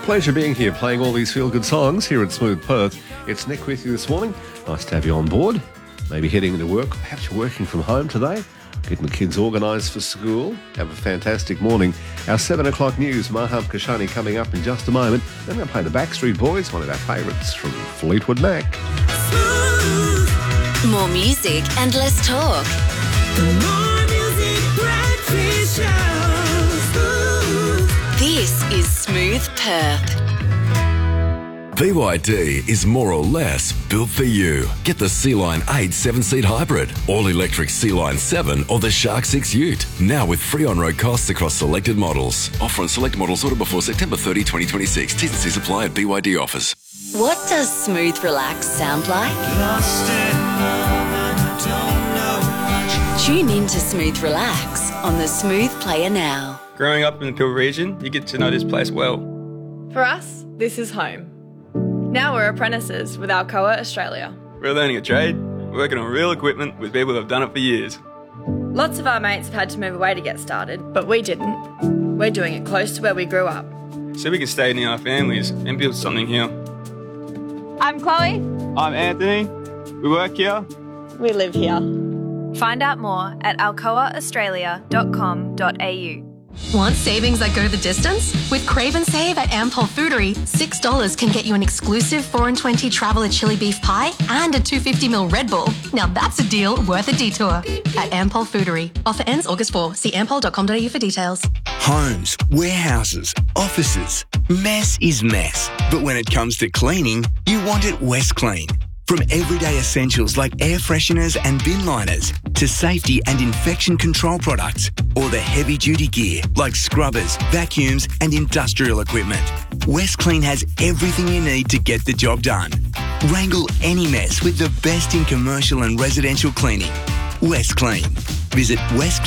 Pleasure being here, playing all these feel-good songs here at Smooth Perth. It's Nick with you this morning. Nice to have you on board. Maybe heading into work, perhaps you're working from home today, getting the kids organised for school. Have a fantastic morning. Our 7 o'clock news, Maham Kashani coming up in just a moment. Then we're going to play the Backstreet Boys, one of our favourites from Fleetwood Mac. More music and less talk. More music, breakfast show. This is Smooth Perth. BYD is more or less built for you. Get the Sea-Line 8 7-seat hybrid, all-electric Sea-Line 7 or the Shark 6 Ute. Now with free on-road costs across selected models. Offer on select models ordered before September 30, 2026. T's and C's apply at BYD offers. What does smooth relax sound like? Tune in to Smooth Relax on the Smooth Player now. Growing up in the Pilbara region, you get to know this place well. For us, this is home. Now we're apprentices with Alcoa Australia. We're learning a trade, working on real equipment with people who have done it for years. Lots of our mates have had to move away to get started, but we didn't. We're doing it close to where we grew up. So we can stay near our families and build something here. I'm Chloe. I'm Anthony. We work here. We live here. Find out more at alcoaaustralia.com.au. Want savings that go the distance? With Crave and Save at Ampol Foodery, $6 can get you an exclusive 4 and 20 Traveller chili beef pie and a 250ml Red Bull. Now that's a deal worth a detour. At Ampol Foodery. Offer ends August 4. See ampol.com.au for details. Homes, warehouses, offices. Mess is mess. But when it comes to cleaning, you want it West Clean. From everyday essentials like air fresheners and bin liners to safety and infection control products, or the heavy-duty gear like scrubbers, vacuums and industrial equipment, West Clean has everything you need to get the job done. Wrangle any mess with the best in commercial and residential cleaning. West Clean. Visit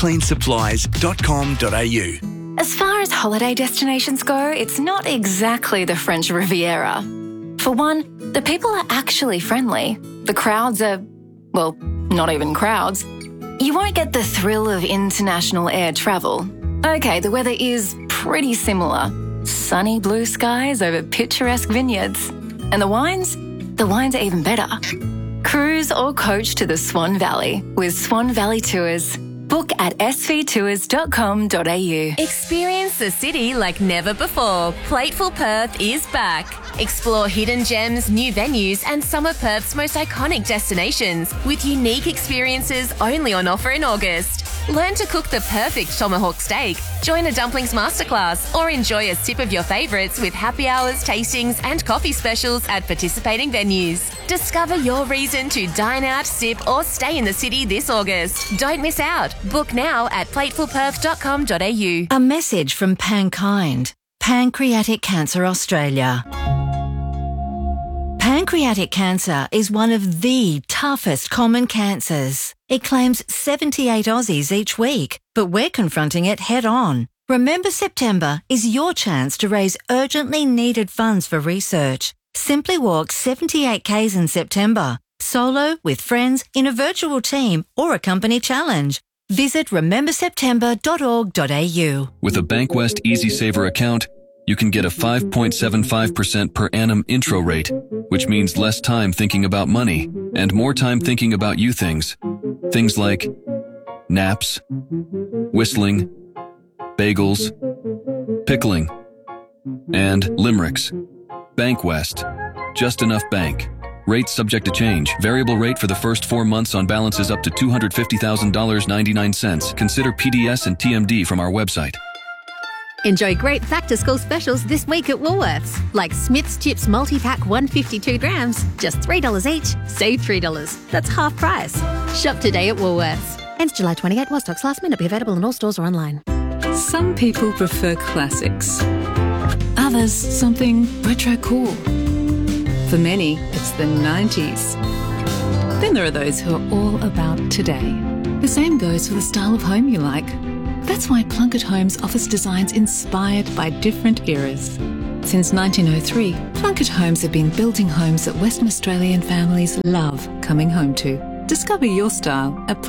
westcleansupplies.com.au. As far as holiday destinations go, it's not exactly the French Riviera. For one, the people are actually friendly. The crowds are, well, not even crowds. You won't get the thrill of international air travel. Okay, the weather is pretty similar. Sunny blue skies over picturesque vineyards. And the wines? The wines are even better. Cruise or coach to the Swan Valley with Swan Valley Tours. Book at svtours.com.au. Experience the city like never before. Plateful Perth is back. Explore hidden gems, new venues, and some of Perth's most iconic destinations with unique experiences only on offer in August. Learn to cook the perfect tomahawk steak, join a dumplings masterclass, or enjoy a sip of your favourites with happy hours, tastings, and coffee specials at participating venues. Discover your reason to dine out, sip, or stay in the city this August. Don't miss out. Book now at platefulperth.com.au. A message from Pankind, Pancreatic Cancer Australia. Pancreatic cancer is one of the toughest common cancers. It claims 78 Aussies each week, but we're confronting it head on. Remember September is your chance to raise urgently needed funds for research. Simply walk 78 Ks in September, solo, with friends, in a virtual team, or a company challenge. Visit rememberseptember.org.au. With a Bankwest Easy Saver account, you can get a 5.75% per annum intro rate, which means less time thinking about money and more time thinking about you things. Things like naps, whistling, bagels, pickling, and limericks. Bankwest. Just enough bank. Rate subject to change. Variable rate for the first 4 months on balances up to $250,000.99. Consider PDS and TMD from our website. Enjoy great back-to-school specials this week at Woolworths, like Smith's Chips Multi-Pack 152 grams, just $3 each, save $3. That's half price. Shop today at Woolworths. Ends July 28 while stocks last. May not be available in all stores or online. Some people prefer classics. Others, something retro cool. For many, it's the 90s. Then there are those who are all about today. The same goes for the style of home you like. That's why Plunkett Homes offers designs inspired by different eras. Since 1903, Plunkett Homes have been building homes that Western Australian families love coming home to. Discover your style at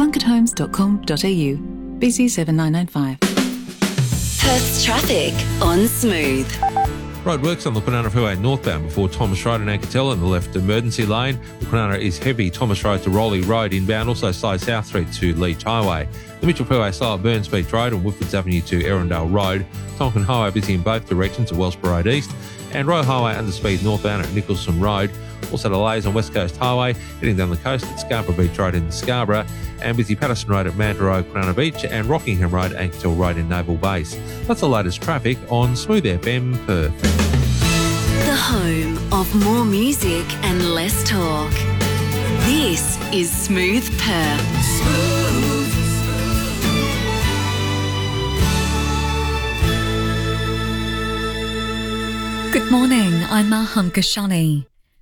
plunketthomes.com.au. BC 7995. Perth's traffic on Smooth. Roadworks on the Kwinana Freeway northbound before Thomas Road and Anketell in the left emergency lane. The Kwinana is heavy. Thomas Road to Rowley Road inbound, also slow South Street to Leach Highway. The Mitchell Freeway slow at Burns Beach Road and Woodfords Avenue to Erindale Road. Tonkin Highway busy in both directions at Wellsborough Road East. And Royal Highway under speed northbound at Nicholson Road. Also delays on West Coast Highway heading down the coast at Scarborough Beach Road in Scarborough. And busy Patterson Road at Mandurah, Kwinana Beach, and Rockingham Road, Anketell Road in Naval Base. That's the latest traffic on Smooth FM Perth. The home of more music and less talk. This is Smooth Perth. Good morning, I'm Maham Kashani.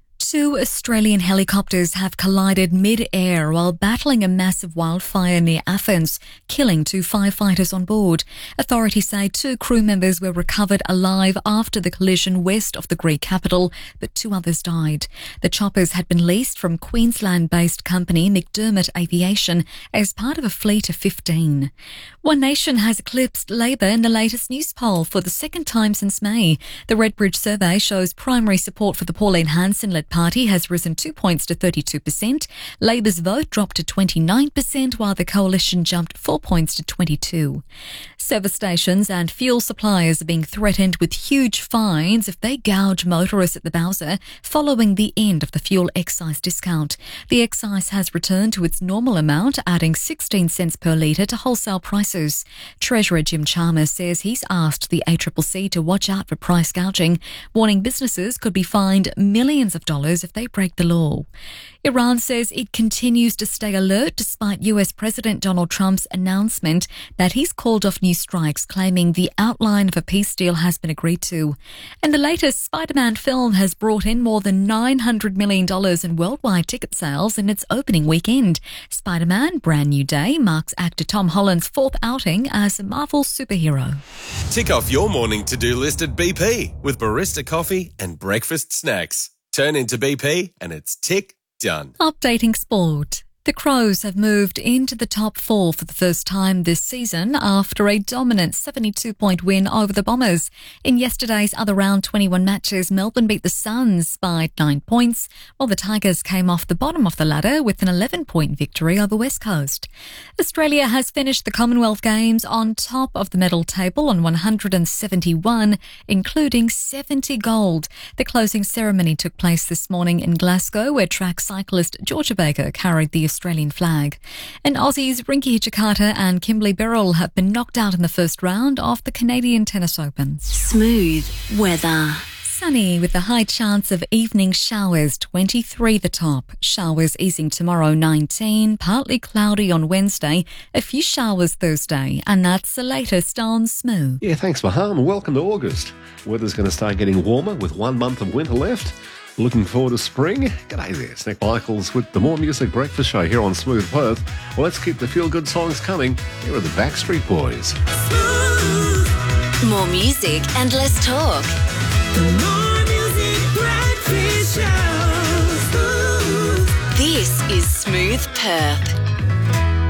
2 Australian helicopters have collided mid-air while battling a massive wildfire near Athens, killing 2 firefighters on board. Authorities say 2 crew members were recovered alive after the collision west of the Greek capital, but 2 others died. The choppers had been leased from Queensland-based company McDermott Aviation as part of a fleet of 15. One Nation has eclipsed Labor in the latest news poll for the second time since May. The Redbridge survey shows primary support for the Pauline Hanson-led party has risen 2 points to 32%. Labor's vote dropped to 29%, while the coalition jumped 4 points to 22%. Service stations and fuel suppliers are being threatened with huge fines if they gouge motorists at the Bowser following the end of the fuel excise discount. The excise has returned to its normal amount, adding 16 cents per litre to wholesale prices. Treasurer Jim Chalmers says he's asked the ACCC to watch out for price gouging, warning businesses could be fined millions of dollars if they break the law. Iran says it continues to stay alert despite US President Donald Trump's announcement that he's called off new strikes, claiming the outline of a peace deal has been agreed to. And the latest Spider-Man film has brought in more than $900 million in worldwide ticket sales in its opening weekend. Spider-Man Brand New Day marks actor Tom Holland's 4th outing as a Marvel superhero. Tick off your morning to-do list at BP with barista coffee and breakfast snacks. Turn into BP and it's tick done. Updating sport. The Crows have moved into the top 4 for the first time this season after a dominant 72-point win over the Bombers. In yesterday's other round 21 matches, Melbourne beat the Suns by 9 points, while the Tigers came off the bottom of the ladder with an 11-point victory over West Coast. Australia has finished the Commonwealth Games on top of the medal table on 171, including 70 gold. The closing ceremony took place this morning in Glasgow, where track cyclist Georgia Baker carried the Australian flag. And Aussies Rinky Hijikata and Kimberly Birrell have been knocked out in the first round of the Canadian Tennis Open. Smooth weather. Sunny with a high chance of evening showers, 23 the top. Showers easing tomorrow, 19. Partly cloudy on Wednesday. A few showers Thursday. And that's the latest on Smooth. Yeah, thanks, Maham. Welcome to August. Weather's going to start getting warmer with 1 month of winter left. Looking forward to spring? G'day there, it's Nick Michaels with the More Music Breakfast Show here on Smooth Perth. Well, let's keep the feel-good songs coming. Here are the Backstreet Boys. More music and less talk. More music breakfast show. This is Smooth Perth.